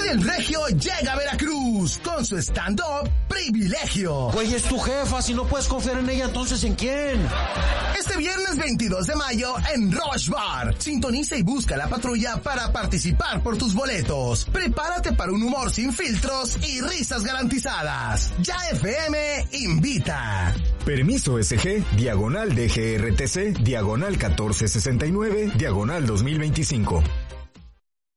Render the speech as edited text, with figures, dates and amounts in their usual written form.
El Regio llega a Veracruz con su stand-up Privilegio. Güey, es tu jefa, si no puedes confiar en ella, entonces ¿en quién? Este viernes 22 de mayo en Rush Bar. Sintoniza y busca la patrulla para participar por tus boletos. Prepárate para un humor sin filtros y risas garantizadas. Ya FM invita. Permiso SG, /DGRTC, /1469, /2025.